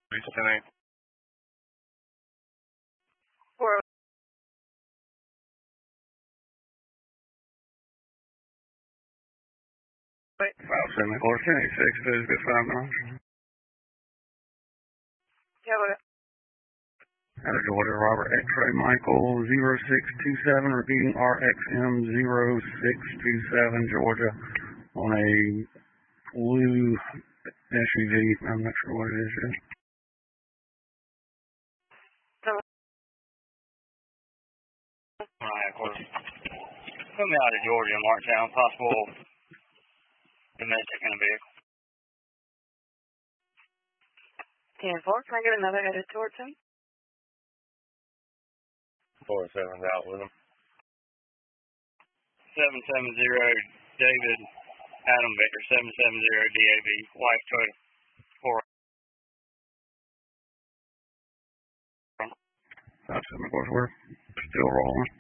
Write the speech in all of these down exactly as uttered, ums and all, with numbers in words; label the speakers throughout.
Speaker 1: Tonight.
Speaker 2: Four. Wait.
Speaker 1: Five seven four ten eight six two good five nine.
Speaker 2: Yeah, what?
Speaker 1: Out of Georgia, Robert X-ray Michael zero six two seven, repeating R X M zero six two seven Georgia on a blue S U V. I'm not sure what it is yet.
Speaker 3: Alright, of course. Coming out of Georgia, Marktown, possible domestic in a vehicle.
Speaker 2: ten four, can I get another headed towards him?
Speaker 3: four seven's out with him. seven seven zero David Adam Victor, seven seven zero D A B, wife Toyota. four.
Speaker 1: Five seven of course, we're still rolling.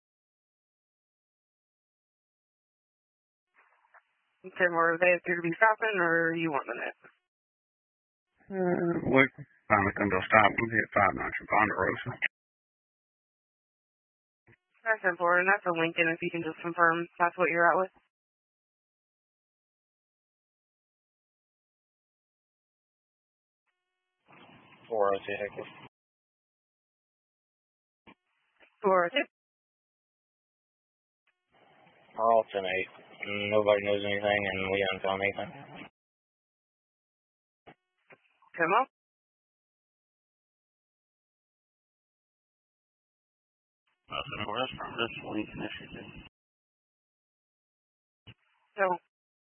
Speaker 2: ten more, they appear to be stopping, or you want them it?
Speaker 1: Uh, we finally come to a stop. We'll be at five nine from Ponderosa.
Speaker 2: That's ten four, and that's a Lincoln, if you can just confirm that's what you're out with.
Speaker 3: four oh two.
Speaker 2: four oh two.
Speaker 3: Alternate. Nobody knows anything, and we haven't found anything.
Speaker 2: Come on.
Speaker 1: That's from this Lincoln S U V.
Speaker 2: So,